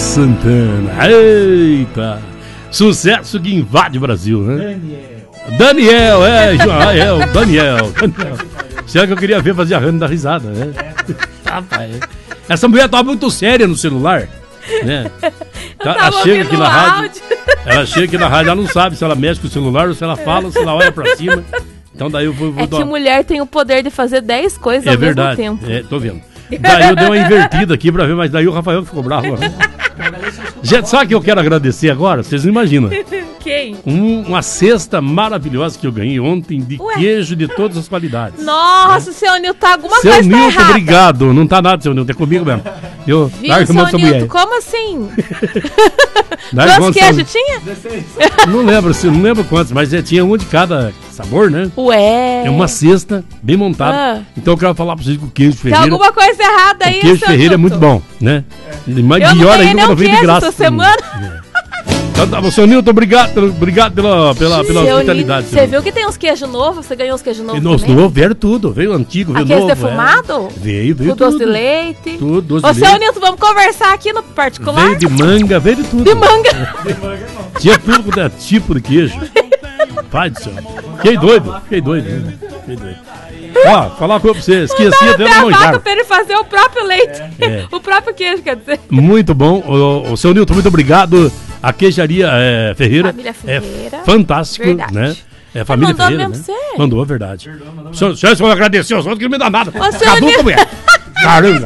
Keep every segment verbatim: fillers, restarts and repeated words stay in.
Santana. Eita! Sucesso que invade o Brasil, né? Daniel. Daniel, é, Daniel, Daniel. Daniel. Será que eu queria ver fazer a Rani dar risada, né? Rapaz, essa mulher tá muito séria no celular, né? Ela chega aqui na rádio, ela chega aqui na rádio, ela não sabe se ela mexe com o celular ou se ela fala ou se ela olha pra cima. Então daí eu vou... vou é dar... que mulher tem o poder de fazer dez coisas é ao verdade. mesmo tempo. É, tô vendo. Daí eu dei uma invertida aqui pra ver, mas daí o Rafael ficou bravo. Gente, sabe o que eu quero agradecer agora? Vocês não imaginam. Quem? Um, uma cesta maravilhosa que eu ganhei ontem de Ué? queijo de todas as qualidades. Nossa, é. seu Nilton, tá alguma seu coisa Nilton, tá errada. Obrigado. Não tá nada, seu Nilton, é comigo mesmo. Eu, Viu, seu Nilton, como assim? Quantos queijos tinha? dezesseis. Não lembro, não lembro quantos, mas é, tinha um de cada sabor, né? Ué. É uma cesta bem montada. Ah. Então eu quero falar pra vocês que o queijo Ferreira... Tem alguma coisa errada aí, o queijo Ferreira Nilton. É muito bom, né? É. Mas eu pior ainda quando vem de graça. Essa semana. É. Então, seu Nilton, obrigado, obrigado pela, pela, pela hospitalidade. Você viu que tem uns queijos novos? Você ganhou uns queijos novos Os novos vieram tudo. Veio antigo, veio Aqueles novo. defumado? É. Veio, veio com tudo. Doce de leite? Tudo, doce Ô, de leite. seu Nilton, vamos conversar aqui no particular? Veio de manga, veio de tudo. De manga. É. Tinha tudo quanto é tipo de queijo. Pai do céu. Fiquei doido, fiquei doido. Fiquei doido. Ó, falar uma coisa pra você, esqueci até de manjar. Pra ele fazer o próprio leite. É. O próprio queijo, quer dizer. Muito bom. O, o seu Nilton, muito obrigado. A queijaria é, Ferreira, família Ferreira é fantástico, verdade. Né? É a família mandou Ferreira, mesmo né? Você? Mandou, verdade. O senhor, senhor, senhor agradecer aos outros que não me dá nada. Ô, seu Nilton... mulher. Caramba.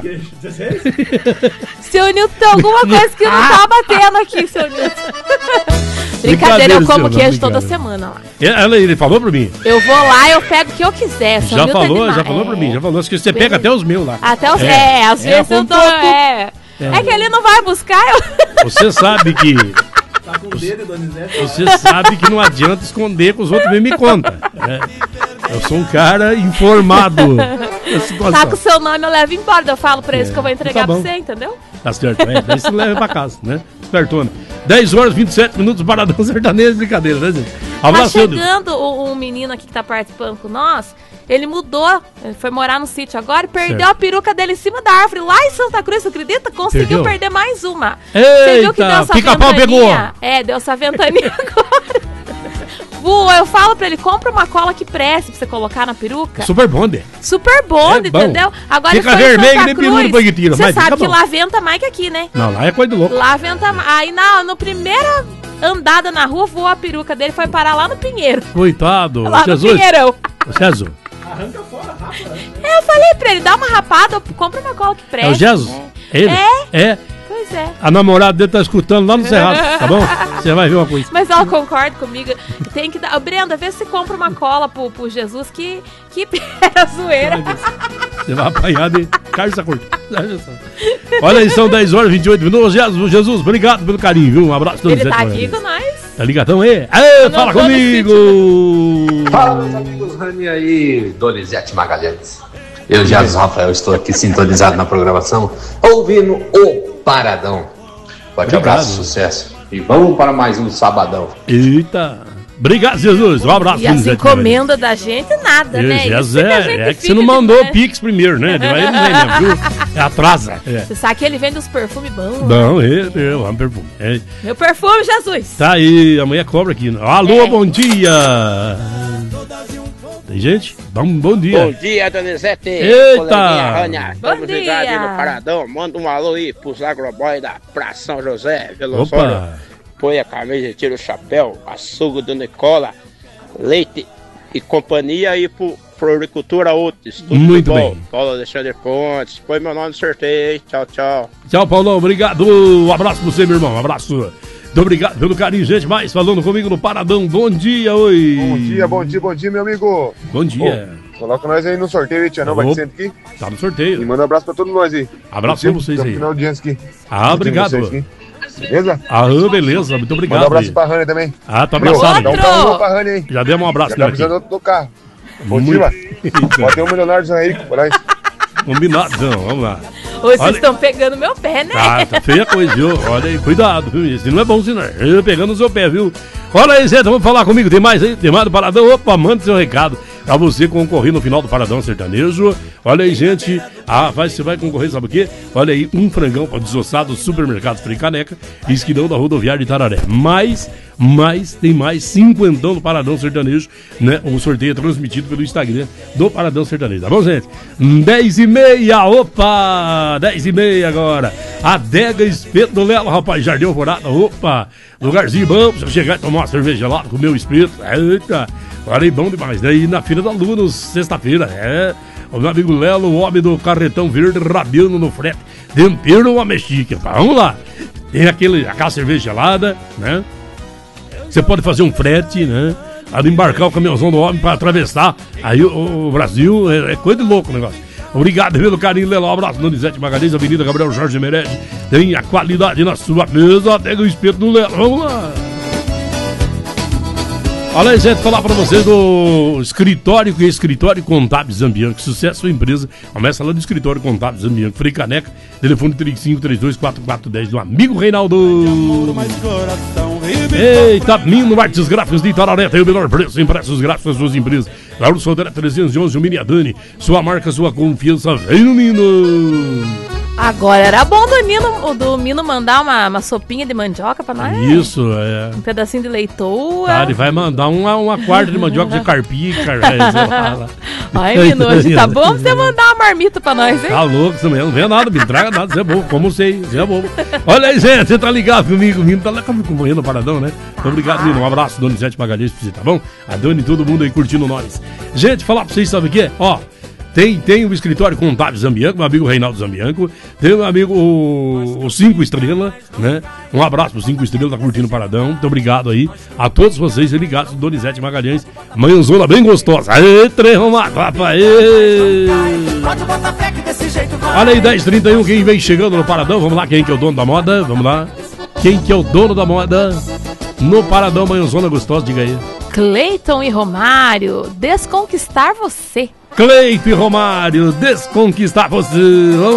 Seu Nilton, tem alguma coisa que não tá batendo aqui, seu Nilton. Brincadeira, eu como queijo toda semana lá. Ela, ele falou pra mim. Eu vou lá, eu pego o que eu quiser. Já falou, já falou pra mim, já falou. Acho que você pega até os meus lá. Até os... É, é às vezes eu tô... É. É que ele não vai buscar, eu... Você sabe que... Tá com o dedo, Donizete. Você sabe que não adianta esconder que os outros vêm me contam. É. Eu sou um cara informado da situação. Tá com o seu nome, eu levo embora. Eu falo pra eles é. que eu vou entregar tá pra você, entendeu? Tá certo, é. Daí você leva pra casa, né? Certona. dez horas e vinte e sete minutos, Paradão Sertanejo, brincadeira, né, gente? Abraço, tá chegando um, um menino aqui que tá participando com nós. Ele mudou, ele foi morar no sítio agora e perdeu certo. a peruca dele em cima da árvore lá em Santa Cruz, você acredita? Conseguiu Perdeu? perder mais uma. Eita, você viu que deu essa pica-pau pegou. É, deu essa ventania agora. Vu, eu falo pra ele, compra uma cola que preste pra você colocar na peruca. Super bonde. Super bonde, é entendeu? Agora fica vermelho nem peru depois que tira. Você sabe que lá venta mais que aqui, né? Não, lá é coisa de louco. Lá venta mais. Aí na no primeira andada na rua, voou a peruca dele, foi parar lá no Pinheiro. Coitado. Lá Jesus. no Pinheirão. Jesus. Arranca fora, rapa. É, eu falei pra ele, dá uma rapada, compra uma cola que preste. É o Jesus? É. Ele? É? É. Pois é. A namorada dele tá escutando lá no Cerrado, tá bom? Você vai ver uma coisa. Mas ela concorda comigo. Tem que dar... Brenda, vê se compra uma cola pro, pro Jesus que, que era zoeira. Você vai apanhar de carne curta. Olha aí, são dez horas e vinte e oito minutos. Jesus, Jesus, obrigado pelo carinho, viu? Um abraço. Ele tá aqui com nós. Tá ligadão aí? Aê, fala comigo! Fala, meus amigos Rani aí, Donizete Magalhães. Eu, Jesus Rafael, estou aqui sintonizado na programação, ouvindo o Paradão. Forte abraço, sucesso. E vamos para mais um sabadão. Eita! Obrigado, Jesus. Um abraço. E as encomendas da gente, nada, eu, né? Isso é, é que você não mandou o Pix primeiro, né? Aí não vem, né? Viu? É atrasa. É. Você sabe que ele vende uns perfumes bons. Não, eu, eu amo perfume. É. Meu perfume, Jesus. Tá aí, amanhã cobra aqui. Alô, é. Bom dia. Tem gente? Bom, bom dia. Bom dia, Donizete. Eita. Bom dia. Aí no Paradão. Manda um alô aí pros agroboys da Praça São José, Vila Osório. Põe a camisa, tira o chapéu, açougue do Nicola, leite e companhia aí pro Floricultura Outros. Tudo muito bom. bem. Paulo Alexandre Pontes, põe meu nome no sorteio. Tchau, tchau. Tchau, Paulão. Obrigado. Um abraço pra você, meu irmão. Um abraço. Muito obrigado pelo carinho, gente. Mais falando comigo no Paradão. Bom dia, oi. Bom dia, bom dia, bom dia, meu amigo. Bom dia. Oh, coloca nós aí no sorteio, Tia, não, vai de centro aqui. Tá no sorteio. E manda um abraço pra todos nós aí. Abraço pra vocês aí. Final de aqui. Ah, obrigado. Beleza? Ah, beleza, muito obrigado. Manda um abraço pra Rani também. Ah, tá abraçado. Dá um carro pra Rani aí. Já demos um abraço, né? Tá precisando do carro. Motiva. Pode ter um milionário Zé Henrique, por aí. Combinado, então, vamos lá. Hoje vocês estão pegando meu pé, né? Ah, tá feia a coisa, viu? Olha aí, cuidado, viu? Isso não é bom, senão. Eu pegando o seu pé, viu? Olha aí, Zé, vamos falar comigo. Tem mais aí? Tem mais do Paradão? Opa, manda seu recado. pra você concorrer no final do Paradão Sertanejo. Olha aí, gente, ah, vai, você vai concorrer, sabe o quê? Olha aí, um frangão para desossado do supermercado Fricaneca, esquinão da rodoviária de Itararé. Mais, mais, tem mais cinquentão do Paradão Sertanejo, né? O sorteio é transmitido pelo Instagram do Paradão Sertanejo, tá bom, gente? dez e meia, opa! dez e meia agora. Adega Espeto do Lelo, rapaz, Jardim Alvorada, opa! Lugarzinho bom pra você chegar e tomar uma cerveja gelada com o meu espeto. Eita! Olha aí, bom demais. Daí na Feira da Lua, sexta-feira, é. O meu amigo Lelo, o homem do carretão verde, rabiando no frete. Tempero uma mexica. Vamos lá. Tem aquele, aquela cerveja gelada, né? Você pode fazer um frete, né? Ali embarcar o caminhãozão do homem para atravessar. Aí o, o Brasil é, é coisa de louco o negócio. Obrigado pelo carinho, Lelo. Um abraço, Donizete Magalhães, Avenida Gabriel Jorge Merede. Tem a qualidade na sua mesa. Pega o espeto do Lelo. Vamos lá. Olha aí, gente, falar pra vocês do escritório, que é Escritório Contábil Zambianco. Sucesso sua empresa. Começa lá do Escritório Contábil Zambianco. Frei Caneca, telefone trinta e cinco, trinta e dois, quarenta e quatro dez do amigo Reinaldo. Eita, Mino Artes Gráficos de Itararé. Tem o menor preço, impressos gráficos das suas empresas. Lauro Sodré trezentos e onze, o Mini Adani. Sua marca, sua confiança. Vem no Mino. Agora era bom do Nino, do Mino mandar uma, uma sopinha de mandioca pra nós. Isso, é. Um pedacinho de leitoa. Ah, ele vai mandar uma, uma quarta de mandioca de carpinha. Car... Ai, Mino, hoje tá bom você mandar uma marmita pra nós, hein? Tá louco, você não vê nada, me traga nada, você é bom, como sei, você é bom. Olha aí, gente, você tá ligado comigo, o Mino tá lá acompanhando o Paradão, né? Então, obrigado, Mino, um abraço, Donizete Magalhães pra você, tá bom? A Dani e todo mundo aí curtindo nós. Gente, falar pra vocês, sabe o que? Ó, Tem, tem o escritório contábil Zambianco, meu amigo Reinaldo Zambianco. Tem o meu amigo o, o Cinco Estrela, né? Um abraço pro Cinco Estrela, tá curtindo o Paradão. Muito obrigado aí a todos vocês ligados do Donizete Magalhães. Manhãzona bem gostosa. Aê, trem romado, rapaz. Olha aí, dez e trinta e um, quem vem chegando no Paradão. Vamos lá, quem que é o dono da moda? Vamos lá. Quem que é o dono da moda no Paradão Manhãzona gostosa? Diga aí. Cleiton e Romário, Desconquistar Você. Cleiton e Romário, Desconquistar Você.